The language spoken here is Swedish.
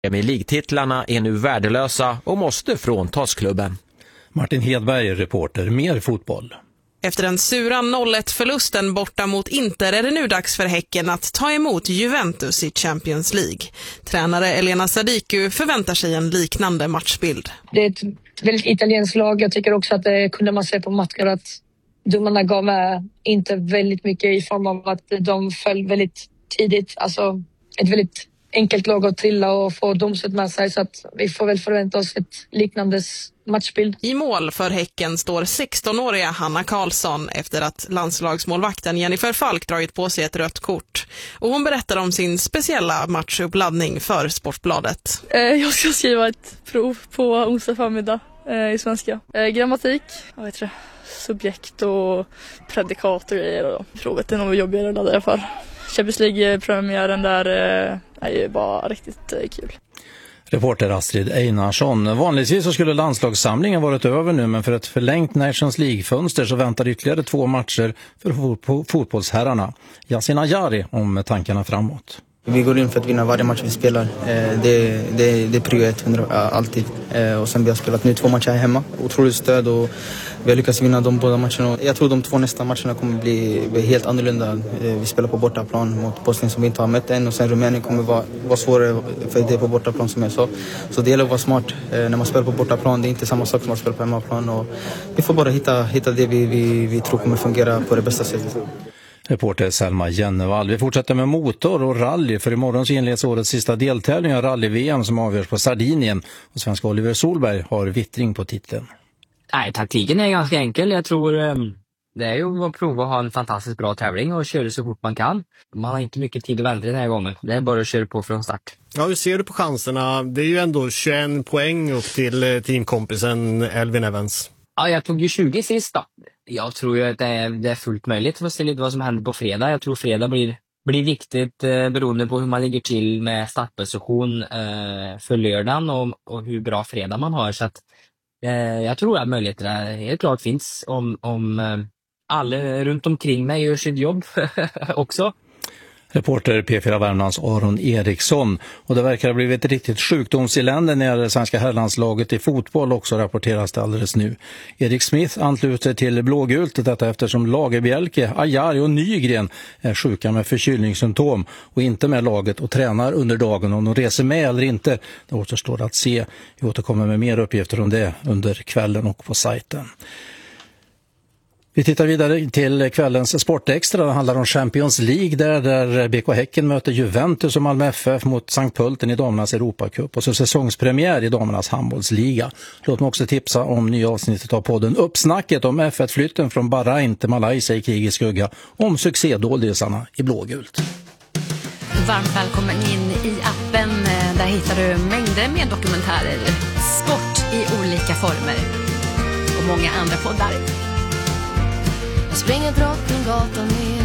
Premier League-titlarna är nu värdelösa och måste fråntas klubben. Martin Hedberg, reporter, mer fotboll. Efter den sura 0-1-förlusten borta mot Inter är det nu dags för Häcken att ta emot Juventus i Champions League. Tränare Elena Sadiku förväntar sig en liknande matchbild. Det är ett väldigt italienskt lag. Jag tycker också att det kunde man se på matcher att domarna gav med inte väldigt mycket i form av att de föll väldigt tidigt. Alltså ett väldigt enkelt lag att trilla och få domslut med sig, så att vi får väl förvänta oss ett liknande matchbild. I mål för Häcken står 16-åriga Hanna Karlsson efter att landslagsmålvakten Jennifer Falk dragit på sig ett rött kort. Och hon berättar om sin speciella matchuppladdning för Sportbladet. Jag ska skriva ett prov på onsdag förmiddag i svenska. Grammatik, subjekt och predikat och grejer. Frågat är nog jobbigare att ladda för. Champions League-premiären där är ju bara riktigt kul. Reporter Astrid Einarsson. Vanligtvis så skulle landslagssamlingen varit över nu, men för ett förlängt Nations League-fönster så väntar ytterligare 2 matcher för fotbollsherrarna. Yasin Ayari om tankarna framåt. Vi går in för att vinna varje match vi spelar. Det är prio 100 alltid. Och sen vi har spelat nu 2 matcher här hemma. Otroligt stöd och vi har lyckats vinna de båda matcherna. Jag tror de 2 nästa matcherna kommer bli helt annorlunda. Vi spelar på bortaplan mot Bosnien som vi inte har mött än. Och sen Rumänien kommer vara svårare för det är på bortaplan som jag sa. Så det gäller att vara smart när man spelar på bortaplan. Det är inte samma sak som att spela på hemmaplan. Och vi får bara hitta det vi tror kommer fungera på det bästa sättet. Reporter Selma Jennevall. Vi fortsätter med motor och rally, för imorgon så inleds årets sista deltävling av rally-VM som avgörs på Sardinien. Och svenska Oliver Solberg har vittring på titeln. Nej, taktiken är ganska enkel. Jag tror det är ju att prova att ha en fantastiskt bra tävling och köra så fort man kan. Man har inte mycket tid att vänta den här gången. Det är bara att köra på från start. Ja, hur ser du på chanserna? Det är ju ändå 21 poäng upp till teamkompisen Elvin Evans. Ja, jag tog ju 20 sist då. Jag tror ju att det är fullt möjligt för att se lite vad som händer på fredag. Jag tror fredag blir viktigt beroende på hur man ligger till med startposition för lördagen och hur bra fredag man har. Så att jag tror att möjligheterna helt klart finns om alla runt omkring mig gör sitt jobb också. Reporter P4 Värmlands Aron Eriksson. Och det verkar ha blivit ett riktigt sjukdomselände när det svenska herrlandslaget i fotboll också, rapporteras det alldeles nu. Erik Smith ansluter till blågult, detta eftersom Lagerbjälke, Ajari och Nygren är sjuka med förkylningssymptom och inte med laget och tränar under dagen. Om de reser med eller inte, det återstår att se. Vi återkommer med mer uppgifter om det under kvällen och på sajten. Vi tittar vidare till kvällens Sportextra. Det handlar om Champions League där BK Häcken möter Juventus och Malmö FF mot Sankt Pölten i damernas Europacup. Och så säsongspremiär i damernas handbollsliga. Låt mig också tipsa om nya avsnittet av podden Uppsnacket om F1-flytten från Bahrain till Malaysia i krigets skugga. Om succédåldisarna i blågult. Varmt välkommen in i appen. Där hittar du mängder med dokumentärer, sport i olika former och många andra poddar. Jag springer Drottninggatan ner